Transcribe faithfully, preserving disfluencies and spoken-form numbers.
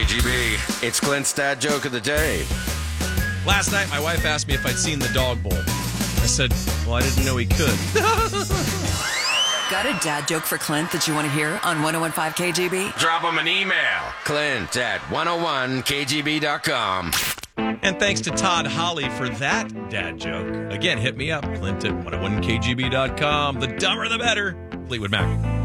G B, it's Clint's dad joke of the day. Last night, my wife asked me if I'd seen the dog bowl. I said, well, I didn't know he could. Got a dad joke for Clint that you want to hear on one oh one point five K G B? Drop him an email. Clint at one oh one K G B dot com. And thanks to Todd Holly for that dad joke. Again, hit me up, Clint at one oh one K G B dot com. The dumber, the better. Fleetwood Mac.